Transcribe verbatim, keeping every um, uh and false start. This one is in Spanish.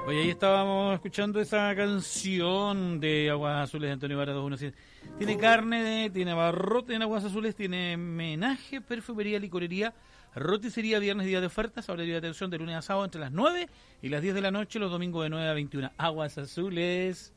Oye, ahí estábamos escuchando esa canción de Aguas Azules de Antonio Vara dos diecisiete. Tiene carne, de, tiene abarrote en Aguas Azules, tiene menaje, perfumería, licorería, roticería, viernes, día de ofertas, horario de atención de lunes a sábado entre las nueve y las diez de la noche, los domingos de nueve a veintiuna. Aguas Azules.